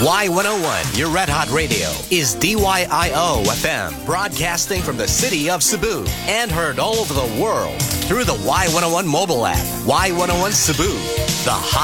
Y101, your Red Hot Radio, is DYIO FM, broadcasting from the city of Cebu and heard all over the world through the Y101 mobile app. Y101 Cebu, the hot